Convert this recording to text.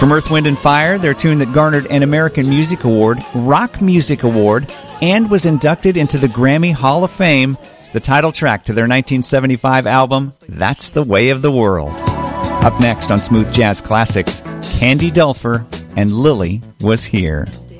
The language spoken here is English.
From Earth, Wind & Fire, their tune that garnered an American Music Award, Rock Music Award, and was inducted into the Grammy Hall of Fame, the title track to their 1975 album, That's the Way of the World. Up next on Smooth Jazz Classics, Candy Dulfer and Lily Was Here.